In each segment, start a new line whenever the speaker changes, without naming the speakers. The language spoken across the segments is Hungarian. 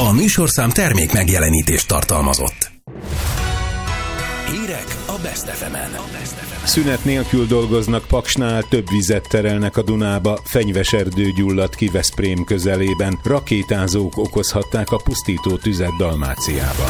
A műsorszám termék megjelenítést tartalmazott. Hírek a Best FM-en.
Szünet nélkül dolgoznak Paksnál, több vizet terelnek a Dunába, fenyves erdő gyulladt ki Veszprém közelében, rakétázók okozhatták a pusztító tüzet Dalmáciában.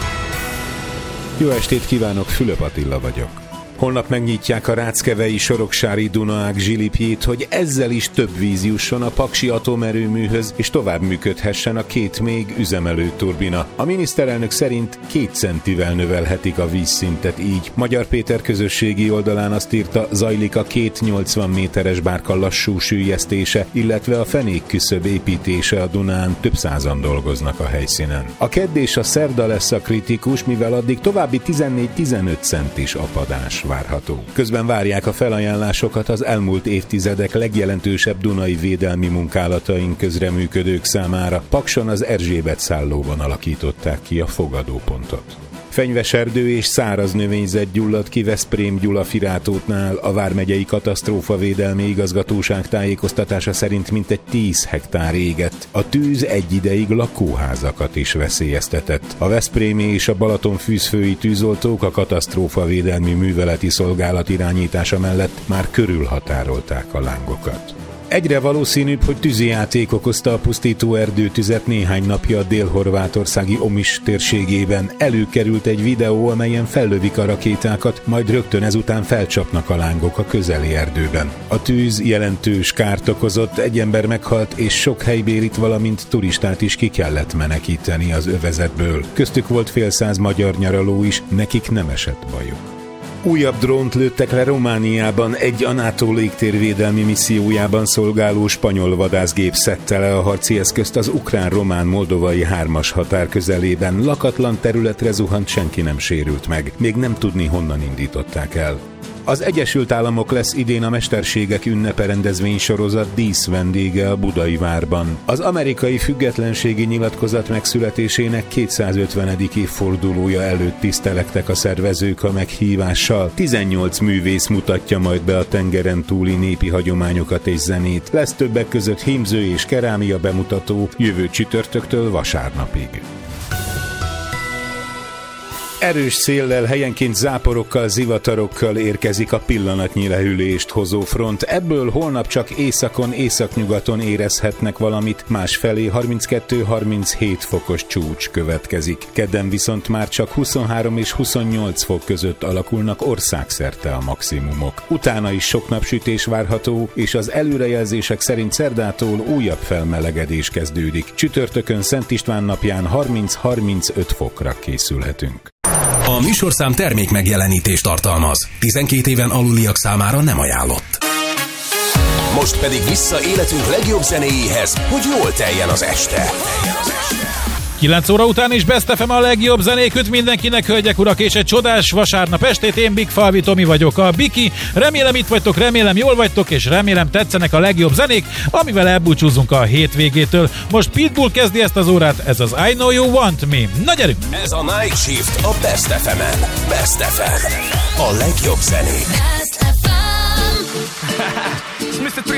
Jó estét kívánok, Fülöp Attila vagyok. Holnap megnyitják a ráckevei soroksári Dunaág zsilipjét, hogy ezzel is több víz jusson a paksi atomerőműhöz, és tovább működhessen a két még üzemelő turbina. A miniszterelnök szerint 2 centivel növelhetik a vízszintet így. Magyar Péter közösségi oldalán azt írta, zajlik a 280 méteres bárka lassú süllyesztése, illetve a fenékküszöb építése a Dunán, több százan dolgoznak a helyszínen. A kedd és a szerda lesz a kritikus, mivel addig további 14-15 centis apadás várható. Közben várják a felajánlásokat az elmúlt évtizedek legjelentősebb dunai védelmi munkálatain közreműködők számára. Pakson az Erzsébet szállóban alakították ki a fogadópontot. Fenyves erdő és száraz növényzet gyulladt ki Veszprém-Gyula-Firátótnál. A vármegyei katasztrófavédelmi igazgatóság tájékoztatása szerint mintegy 10 hektár égett. A tűz egy ideig lakóházakat is veszélyeztetett. A veszprémi és a Balatonfűzfői tűzoltók a katasztrófavédelmi műveleti szolgálat irányítása mellett már körülhatárolták a lángokat. Egyre valószínűbb, hogy tűzijáték okozta a pusztító erdőtüzet néhány napja a dél-horvátországi Omiš térségében. Előkerült egy videó, amelyen fellövik a rakétákat, majd rögtön ezután felcsapnak a lángok a közeli erdőben. A tűz jelentős kárt okozott, egy ember meghalt, és sok helybélit, valamint turistát is ki kellett menekíteni az övezetből. Köztük volt fél száz magyar nyaraló is, nekik nem esett bajuk. Újabb drónt lőttek le Romániában, egy a NATO légtérvédelmi missziójában szolgáló spanyol vadászgép szedte le a harci eszközt az ukrán-román-moldovai 3-as határ közelében. Lakatlan területre zuhant, senki nem sérült meg. Még nem tudni, honnan indították el. Az Egyesült Államok lesz idén a Mesterségek ünnepe rendezvénysorozat díszvendége a Budai Várban. Az amerikai függetlenségi nyilatkozat megszületésének 250. évfordulója előtt tisztelektek a szervezők a meghívással. 18 művész mutatja majd be a tengeren túli népi hagyományokat és zenét. Lesz többek között hímző és kerámia bemutató jövő csütörtöktől vasárnapig. Erős széllel, helyenként záporokkal, zivatarokkal érkezik a pillanatnyi lehűlést hozó front. Ebből holnap csak északon, északnyugaton érezhetnek valamit, másfelé 32-37 fokos csúcs következik. Kedden viszont már csak 23 és 28 fok között alakulnak országszerte a maximumok. Utána is sok napsütés várható, és az előrejelzések szerint szerdától újabb felmelegedés kezdődik. Csütörtökön Szent István napján 30-35 fokra készülhetünk.
A műsorszám termék megjelenítést tartalmaz. 12 éven aluliak számára nem ajánlott. Most pedig vissza életünk legjobb zenéjéhez, hogy jól teljen az este.
9 óra után is Best FM a legjobb zenék mindenkinek, hölgyek, urak, és egy csodás vasárnap estét. Én Big Falvi Tomi vagyok, a Biki. Remélem itt vagytok, remélem jól vagytok, és remélem tetszenek a legjobb zenék, amivel elbúcsúzunk a hétvégétől. Most Pitbull kezdi ezt az órát, ez az I Know You Want Me. Na gyerünk!
Ez a Night Shift a Best FM-en. Best FM. A legjobb zenék.
Best FM. Mr.